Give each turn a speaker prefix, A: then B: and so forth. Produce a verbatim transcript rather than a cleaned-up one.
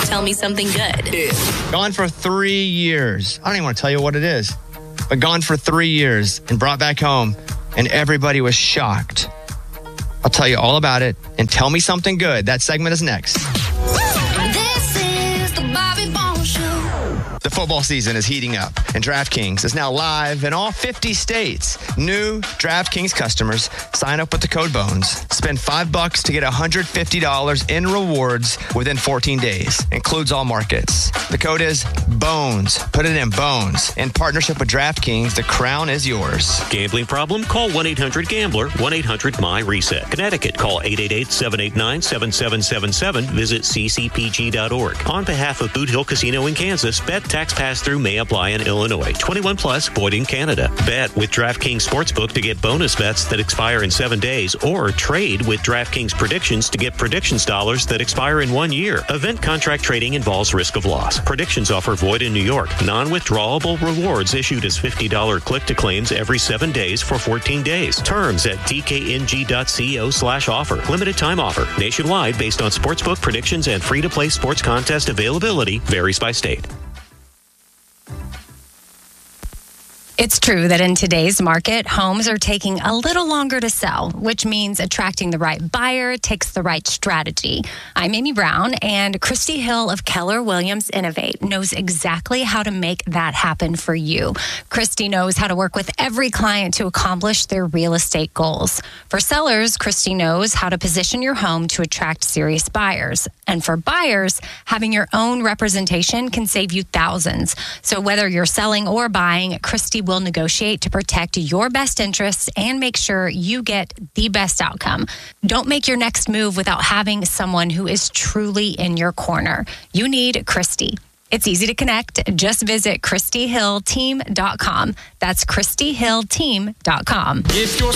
A: Tell me something good.
B: Gone for three years. I don't even want to tell you what it is, but gone for three years and brought back home, and everybody was shocked. I'll tell you all about it and tell me something good. That segment is next.
C: This is the Bobby Bones Show.
B: The football season is heating up, and DraftKings is now live in all fifty states. New DraftKings customers sign up with the code BONES. Spend five bucks to get one hundred fifty dollars in rewards within fourteen days. Includes all markets. The code is BONES. Put it in BONES. In partnership with DraftKings, the crown is yours.
D: Gambling problem? Call one eight hundred gambler, one eight hundred M Y reset. Connecticut, call eight eight eight, seven eight nine, seven seven seven seven. Visit c c p g dot org. On behalf of Boot Hill Casino in Kansas, bet tax pass-through may apply in Illinois. twenty-one plus, void in Canada. Bet with DraftKings Sportsbook to get bonus bets that expire in seven days, or trade with DraftKings Predictions to get predictions dollars that expire in one year. Event contract trading involves risk of loss. Predictions offer void in New York. Non-withdrawable rewards issued as fifty dollars click-to-claims every seven days for fourteen days. Terms at d k n g dot co slash offer. Limited time offer. Nationwide based on sportsbook predictions and free-to-play sports contest availability varies by state.
E: It's true that in today's market, homes are taking a little longer to sell, which means attracting the right buyer takes the right strategy. I'm Amy Brown, and Christy Hill of Keller Williams Innovate knows exactly how to make that happen for you. Christy knows how to work with every client to accomplish their real estate goals. For sellers, Christy knows how to position your home to attract serious buyers. And for buyers, having your own representation can save you thousands. So whether you're selling or buying, Christy will negotiate to protect your best interests and make sure you get the best outcome. Don't make your next move without having someone who is truly in your corner. You need Christy. It's easy to connect. Just visit christy hill team dot com. That's christy hill team dot com.
F: If you're